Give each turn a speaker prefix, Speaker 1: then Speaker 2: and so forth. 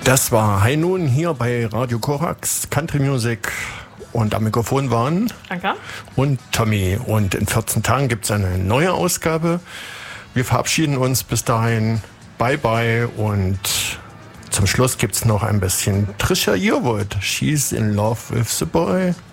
Speaker 1: Das war High Noon hier bei Radio Korax, Country Music. Und am Mikrofon waren
Speaker 2: Anka
Speaker 1: und Tommy. Und in 14 Tagen gibt es eine neue Ausgabe. Wir verabschieden uns bis dahin. Bye bye. Und zum Schluss gibt es noch ein bisschen Trisha Yearwood. She's in love with the boy.